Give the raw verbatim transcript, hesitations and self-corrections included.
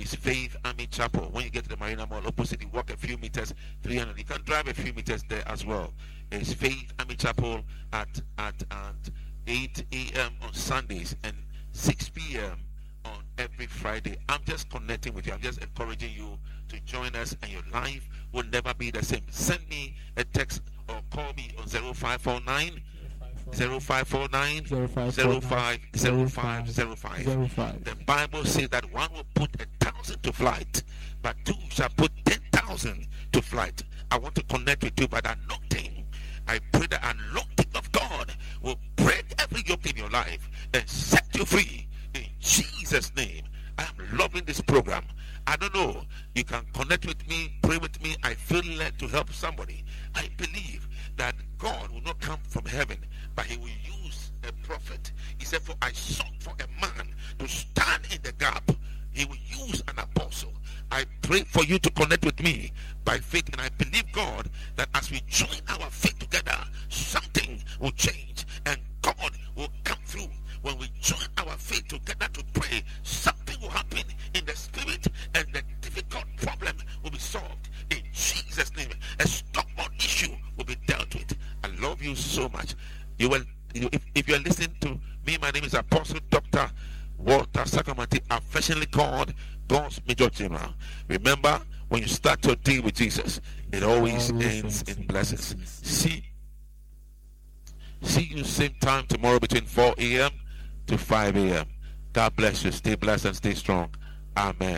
is Faith Army Chapel. When you get to the Marina Mall opposite, you walk a few meters, three hundred. You can drive a few meters there as well. It's Faith Army Chapel at at at eight a.m. on Sundays and six p.m. on every Friday. I'm just connecting with you. I'm just encouraging you to join us, and your life will never be the same. Send me a text or call me on zero five four nine zero five four nine zero five zero five zero five zero five. The Bible says that one will put a thousand to flight, but two shall put ten thousand to flight. I want to connect with you by the anointing. I pray the anointing of God will break every yoke in your life and set you free in Jesus' name. I am loving this program. I don't know. You can connect with me, pray with me. I feel led to help somebody. I believe that God will not come from heaven, but he will use a prophet. He said, for I sought for a man to stand in the gap. He will use an apostle. I pray for you to connect with me by faith, and I believe God that as we join our faith together, something will change and God will come through. When we join our faith together to pray, something will happen in the spirit and the difficult problem will be solved in Jesus' name. A stubborn issue will be dealt with. I love you so much. You will, you, if, if you're listening to me, my name is Apostle Doctor Walter Sacramenti, affectionately called God's Major General. Remember, when you start your day with Jesus, it always ends in blessings. See, see you same time tomorrow between four a.m. to five a.m. God bless you. Stay blessed and stay strong. Amen.